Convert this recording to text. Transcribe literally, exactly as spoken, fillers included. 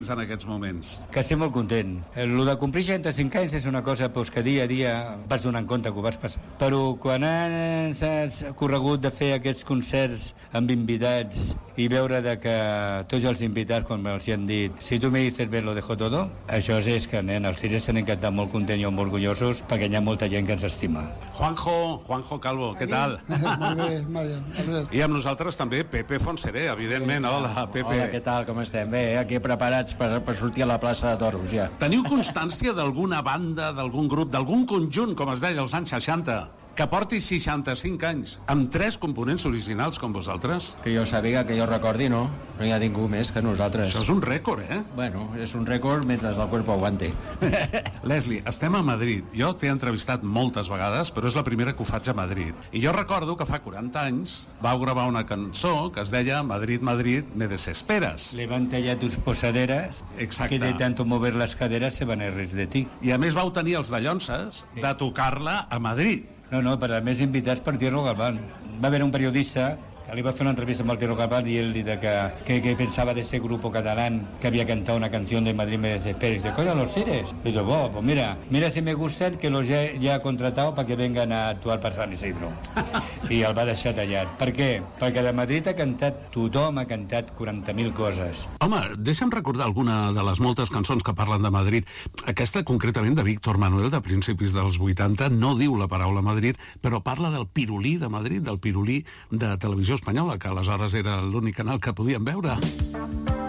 en aquests moments? Que estic molt content. El de complir seixanta-cinc anys és una cosa pues, que dia a dia vas donant compte que ho vas passar. Però quan has, has corregut de fer aquests concerts amb invitats i veure de que tots els invitats, quan els hi han dit si tu me dices bé lo dejo todo, això és que, nen, els Sires s'han encantat molt contents i molt orgullosos perquè hi ha molta gent que ens estima. Juanjo, Juanjo Calvo, què tal? Molt bé, Maria, Albert. I amb nosaltres també Pepe Fonseré, evidentment. Hola, Pepe. Hola, què tal, com estem? Bé, aquí preparats per, per sortir a la plaça de Toros, ja. Teniu constància d'alguna banda, d'algun grup, d'algun conjunt, com es deia als anys seixanta, que porti seixanta-cinc anys, amb tres components originals com vosaltres? Que jo sàpiga, que jo recordi, no. No hi ha ningú més que nosaltres. Això és un rècord, eh? Bueno, és un rècord mentre el cuerpo aguante. Leslie, estem a Madrid. Jo t'he entrevistat moltes vegades, però és la primera que ho faig a Madrid. I jo recordo que fa quaranta anys vau gravar una cançó que es deia Madrid, Madrid, me desesperas. Levanta ya tus posaderas, Exacte. que de tanto mover las caderas se van a reír de ti. I a més vau tenir els dallonses de tocar-la a Madrid. No, no, per a més invitats per Tierno Galván. Va haver un periodista que li va fer una entrevista amb el Tierno Galván y él dice que, que, que pensaba de ese grupo catalán que había cantado una canción de Madrid me desesperes. Dice, coño, los Sires. Y digo, oh, pues mira, mira si me gustan que los ya, ya he contratado para que vengan a actuar per Sant Isidro. I el va deixar tallat. Per què? Perquè de Madrid ha cantat tothom, ha cantat quaranta mil coses. Home, deixa'm recordar alguna de les moltes cançons que parlen de Madrid. Aquesta, concretament, de Víctor Manuel, de principis dels vuitanta, no diu la paraula Madrid, però parla del pirulí de Madrid, del pirulí de Televisió Espanyola, que aleshores era l'únic canal que podíem veure.